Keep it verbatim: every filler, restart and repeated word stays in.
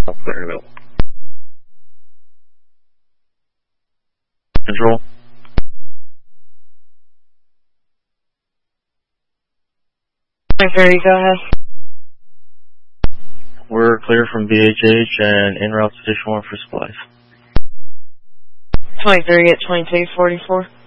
I'll clear in the middle. Control. twenty-three, go ahead. We're clear from B H H and en route to Station one for supplies. twenty-three at twenty-two forty-four.